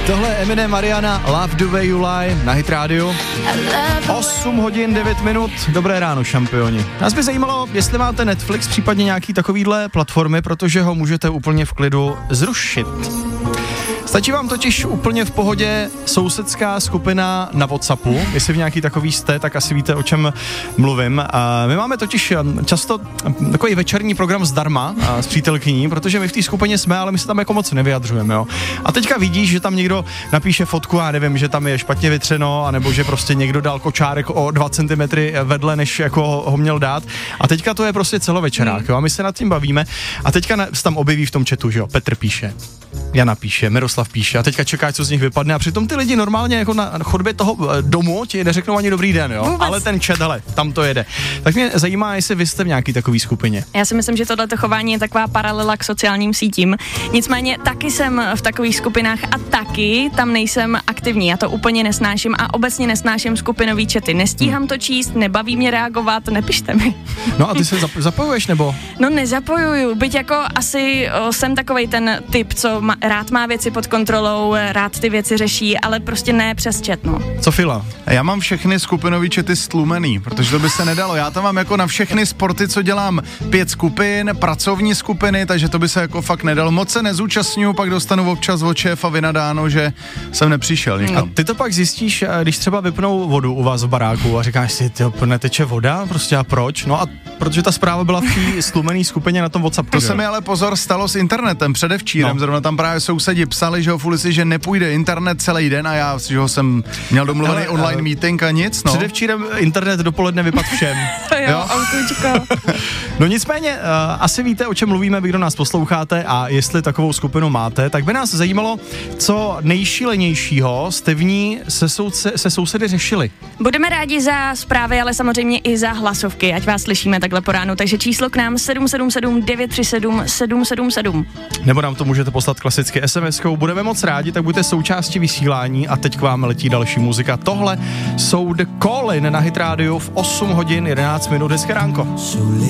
Tohle je Eminem, Mariana, Love the Way You Lie na Hit Radio. 8 hodin 9 minut, dobré ráno, šampioni. Nás by zajímalo, jestli máte Netflix, případně nějaký takovýhle platformy, protože ho můžete úplně v klidu zrušit. Stačí vám totiž úplně v pohodě sousedská skupina na WhatsAppu. Jestli v nějaký takový jste, tak asi víte, o čem mluvím. My máme totiž často takový večerní program zdarma s přítelkyní, protože my v té skupině jsme, ale my se tam jako moc nevyjadřujeme, jo. A teďka vidíš, že tam někdo napíše fotku, já nevím, že tam je špatně vytřeno, anebo že prostě někdo dal kočárek o 2 cm vedle, než jako ho měl dát. A teďka to je prostě celovečerák, jo. A my se nad tím bavíme. A teďka se tam objeví v tom chatu, že jo. Petr píše, Jana píše, Miroslav píše a teďka čeká, co z nich vypadne a přitom ty lidi normálně jako na chodbě toho domu ti neřeknou ani dobrý den, jo, vůbec. Ale ten chat, hele, tam to jede. Tak mě zajímá, jestli vy jste v nějaký takový skupině. Já si myslím, že tohleto chování je taková paralela k sociálním sítím. Nicméně taky jsem v takových skupinách a taky tam nejsem aktivní. Já to úplně nesnáším a obecně nesnáším skupinový chaty. Nestíhám to číst, nebaví mě reagovat, nepište mi. No a ty se zapojuješ nebo? No nezapojuju, byť jako asi jsem takovej ten typ, co rád má věci pod kontrolou, rád ty věci řeší, ale prostě ne přes chat, no. Co Fila? Já mám všechny skupinový chaty stlumený, protože to by se nedalo. Já tam mám jako na všechny sporty, co dělám, 5 skupin, pracovní skupiny, takže to by se jako fakt nedalo. Moc se nezúčastňuju, pak dostanu občas od šéfa vynadáno, že jsem nepřišel nikam. A ty to pak zjistíš, když třeba vypnou vodu u vás v baráku a říkáš si, neteče voda, prostě a proč? No a protože ta zpráva byla v té stlumený skupině na tom WhatsAppu. To se mi ale pozor stalo s internetem předevčírem, zrovna tam právě sousedi psali, že ho v ulici, že nepůjde internet celý den a já že ho jsem měl domluvený online meeting a nic, no. Předevčírem internet dopoledne vypadl všem. jo, autučko. No nicméně, asi víte, o čem mluvíme, vy, kdo nás posloucháte a jestli takovou skupinu máte, tak by nás zajímalo, co nejšílenějšího jste v ní se sousedy řešili. Budeme rádi za zprávy, ale samozřejmě i za hlasovky, ať vás slyšíme takhle po ránu. Takže číslo k nám 777 937 777. Nebo nám to můžete poslat klasicky SMS-kou. Budeme moc rádi, tak buďte součástí vysílání a teď k vám letí další muzika. Tohle jsou The Call-in na Hit Radio v 8 hodin 11 minut. Hezké ránko.